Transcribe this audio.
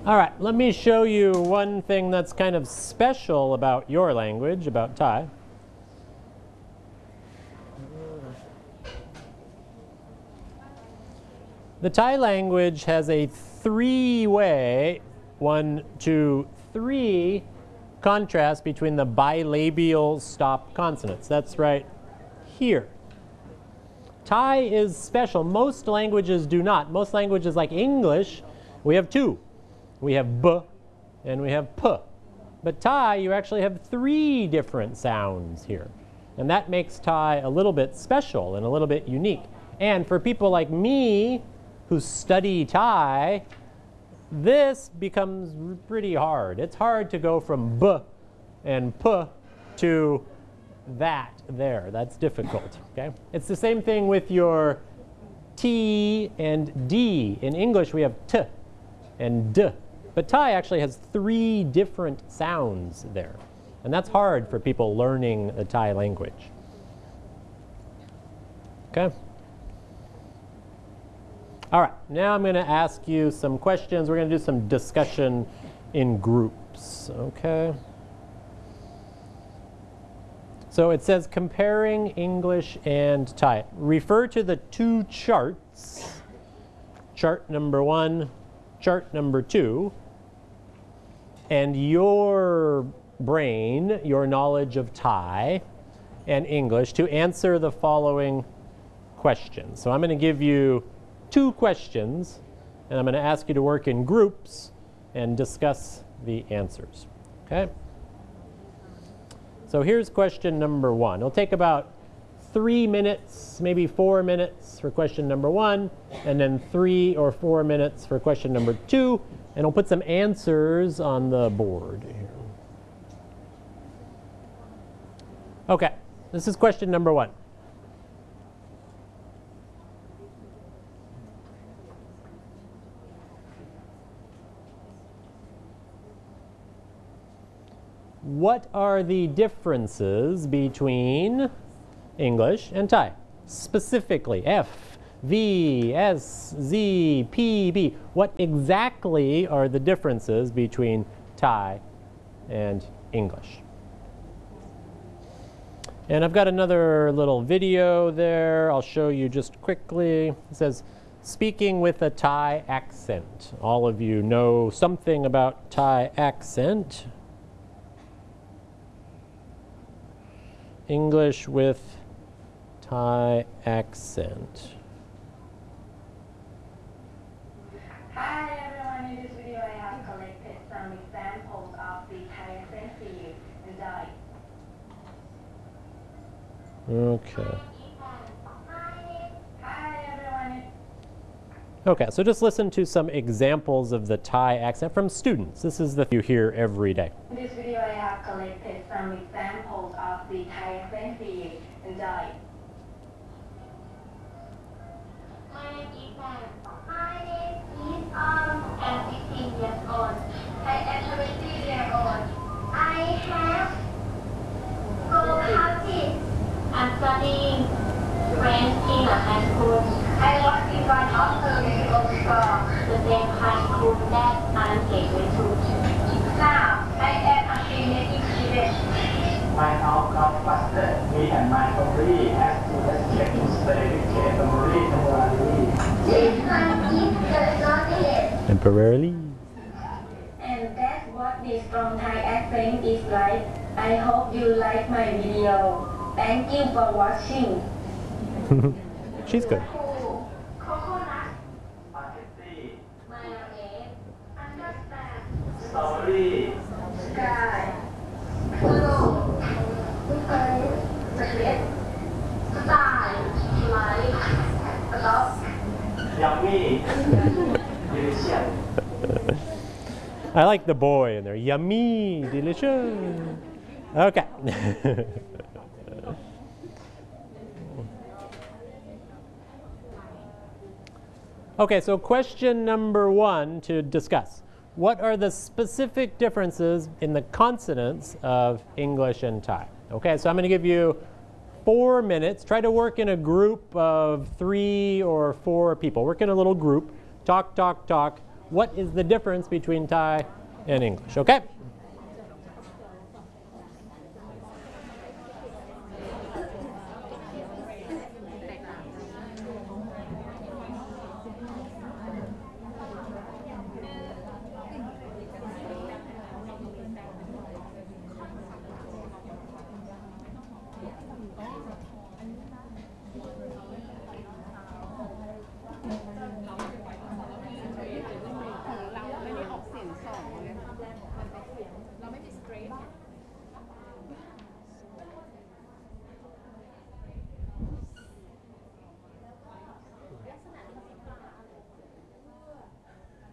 All right, let me show you one thing that's kind of special about your language, about Thai. The Thai language has a three-way, 1, 2, 3, contrast between the bilabial stop consonants. That's right here. Thai is special. Most languages do not. Most languages like English, we have two. We have B and we have P. But Thai, you actually have 3 different sounds here. And that makes Thai a little bit special and a little bit unique. And for people like me who study Thai, this becomes pretty hard. It's hard to go from B and P to that there. That's difficult. Okay? It's the same thing with your T and D. In English, we have T and D. But Thai actually has 3 different sounds there. And that's hard for people learning the Thai language. Okay? All right, now I'm going to ask you some questions. We're going to do some discussion in groups. Okay? So it says comparing English and Thai. Refer to the 2 charts. Chart number 1, chart number 2. And your brain, your knowledge of Thai and English to answer the following questions. So I'm going to give you 2 questions, and I'm going to ask you to work in groups and discuss the answers. Okay? So here's question number 1. It'll take about 3 minutes, maybe 4 minutes for question number 1, and then 3 or 4 minutes for question number 2. And we'll put some answers on the board here. Okay, this is question number 1. What are the differences between English and Thai? Specifically, F, V, S, Z, P, B. What exactly are the differences between Thai and English? And I've got another little video there. I'll show you just quickly. It says, speaking with a Thai accent. All of you know something about Thai accent. English with Thai accent. Hi everyone, in this video I have collected some examples of the Thai accent for you. Enjoy. Okay. Hi everyone. Okay, so just listen to some examples of the Thai accent from students. This is the you hear every day. In this video I have collected some examples of the Thai accent for you. Enjoy. My name is I'm 16 years old. I am 20 years old. I have go houses. I'm studying French in a high school. I was in one of the musical before. The same high school that I'm gateway to. Now, I am a senior in student. My house got busted. Me and my family have to escape to stay with family temporarily. This one is the Temporarily. And that's what this strong Thai accent is like. I hope you like my video. Thank you for watching. She's good. Coconut. Spaghetti. Mayonnaise. Understand. Strawberry. Sky. Blue. Chocolate. Style. Light. Love. Yummy. Delicious. I like the boy in there. Yummy, delicious. Okay. Okay, so question number 1 to discuss. What are the specific differences in the consonants of English and Thai? Okay, so I'm going to give you 4 minutes. Try to work in a group of 3 or 4 people. Work in a little group. Talk, talk, talk. what is the difference between Thai and English, okay?